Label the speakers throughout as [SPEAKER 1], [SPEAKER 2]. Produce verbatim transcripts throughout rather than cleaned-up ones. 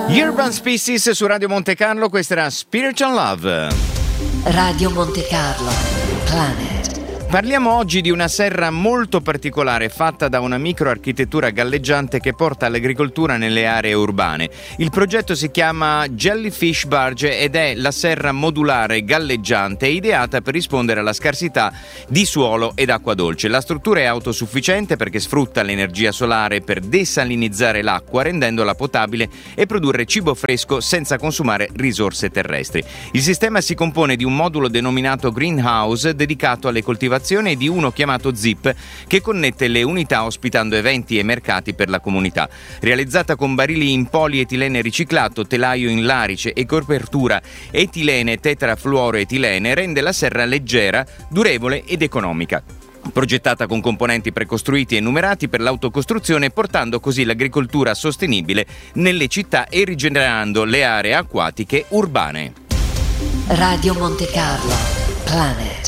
[SPEAKER 1] Urban Species su Radio Monte Carlo, questa era Spiritual Love.
[SPEAKER 2] Radio Monte Carlo, Planet.
[SPEAKER 1] Parliamo oggi di una serra molto particolare fatta da una microarchitettura galleggiante che porta all'agricoltura nelle aree urbane. Il progetto si chiama Jellyfish Barge ed è la serra modulare galleggiante ideata per rispondere alla scarsità di suolo ed acqua dolce. La struttura è autosufficiente perché sfrutta l'energia solare per desalinizzare l'acqua, rendendola potabile e produrre cibo fresco senza consumare risorse terrestri. Il sistema si compone di un modulo denominato Greenhouse dedicato alle coltivazioni e di uno chiamato Zip che connette le unità ospitando eventi e mercati per la comunità. Realizzata con barili in polietilene riciclato, telaio in larice e copertura etilene tetrafluoroetilene, rende la serra leggera, durevole ed economica. Progettata con componenti precostruiti e numerati per l'autocostruzione, portando così l'agricoltura sostenibile nelle città e rigenerando le aree acquatiche urbane.
[SPEAKER 2] Radio Monte Carlo, Planet.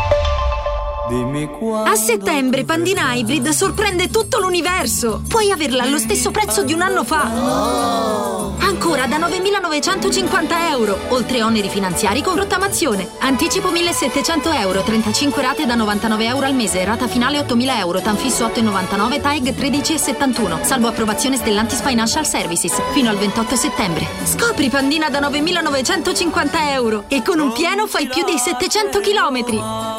[SPEAKER 3] A settembre Pandina Hybrid sorprende tutto l'universo. Puoi averla allo stesso prezzo di un anno fa. Ancora da novemilanovecentocinquanta euro, oltre oneri finanziari con rottamazione. Anticipo millesettecento euro, trentacinque rate da novantanove euro al mese, rata finale ottomila euro, tanfisso otto virgola novantanove, T A E G tredici virgola settantuno, salvo approvazione Stellantis Financial Services, fino al ventotto settembre. Scopri Pandina da novemilanovecentocinquanta euro e con un pieno fai più di settecento chilometri.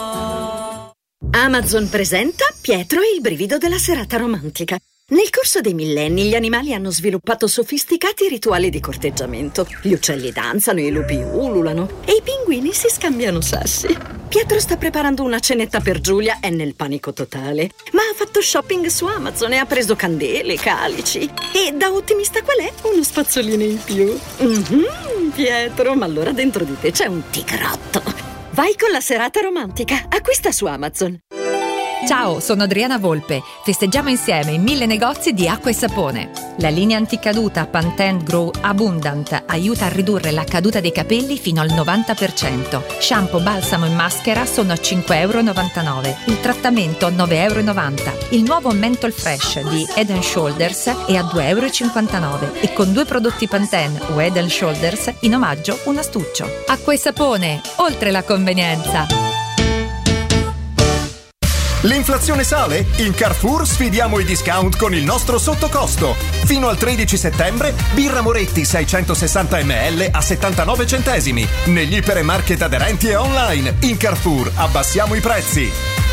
[SPEAKER 4] Amazon presenta Pietro e il brivido della serata romantica. Nel corso dei millenni gli animali hanno sviluppato sofisticati rituali di corteggiamento. Gli uccelli danzano, i lupi ululano e i pinguini si scambiano sassi. Pietro sta preparando una cenetta per Giulia, è nel panico totale. Ma ha fatto shopping su Amazon e ha preso candele, calici. E da ottimista qual è? Uno spazzolino in più. Mm-hmm, Pietro, ma allora dentro di te c'è un tigrotto. Vai con la serata romantica. Acquista su Amazon.
[SPEAKER 5] Ciao, sono Adriana Volpe. Festeggiamo insieme in mille negozi di acqua e sapone. La linea anticaduta Pantene Grow Abundant aiuta a ridurre la caduta dei capelli fino al novanta per cento. Shampoo, balsamo e maschera sono a cinque virgola novantanove euro. Il trattamento nove virgola novanta euro. Il nuovo Menthol Fresh di Head and Shoulders è a due virgola cinquantanove euro. E con due prodotti Pantene o Head and Shoulders in omaggio un astuccio. Acqua e sapone, oltre la convenienza.
[SPEAKER 6] L'inflazione sale? In Carrefour sfidiamo i discount con il nostro sottocosto. Fino al tredici settembre, birra Moretti seicentosessanta millilitri a settantanove centesimi. Negli ipermarket aderenti e online. In Carrefour abbassiamo i prezzi.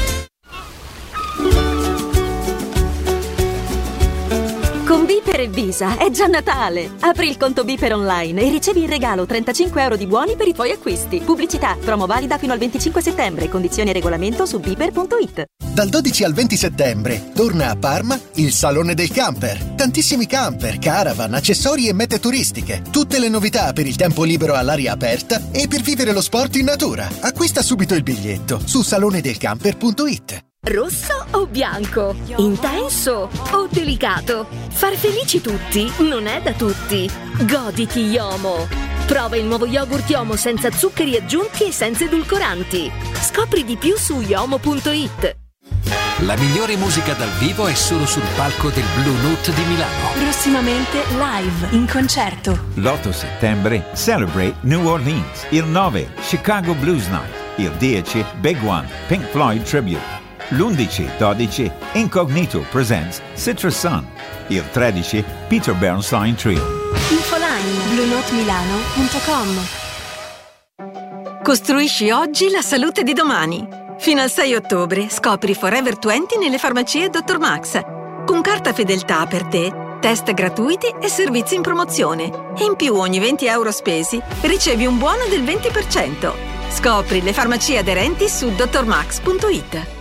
[SPEAKER 7] Con Biper e Visa è già Natale! Apri il conto Biper online e ricevi in regalo trentacinque euro di buoni per i tuoi acquisti. Pubblicità, promo valida fino al venticinque settembre. Condizioni e regolamento su biper punto it.
[SPEAKER 8] Dal dodici al venti settembre torna a Parma il Salone del Camper. Tantissimi camper, caravan, accessori e mete turistiche. Tutte le novità per il tempo libero all'aria aperta e per vivere lo sport in natura. Acquista subito il biglietto su salone del camper punto it.
[SPEAKER 9] Rosso o bianco? Intenso o delicato? Far felici tutti non è da tutti. Goditi Yomo. Prova il nuovo yogurt Yomo senza zuccheri aggiunti e senza edulcoranti. Scopri di più su yomo punto it.
[SPEAKER 10] La migliore musica dal vivo è solo sul palco del Blue Note di Milano.
[SPEAKER 11] Prossimamente live, in concerto.
[SPEAKER 12] L'otto settembre Celebrate New Orleans. Il nove Chicago Blues Night. Il dieci Big One Pink Floyd Tribute. L'undici dodici Incognito presents Citrus Sun. Il tredici Peter Bernstein Trio.
[SPEAKER 11] Infoline blue note milano punto com.
[SPEAKER 13] Costruisci oggi la salute di domani. Fino al sei ottobre scopri Forever venti nelle farmacie dottor Max. Con carta fedeltà per te, test gratuiti e servizi in promozione. E in più ogni venti euro spesi ricevi un buono del venti per cento. Scopri le farmacie aderenti su dottor max punto it.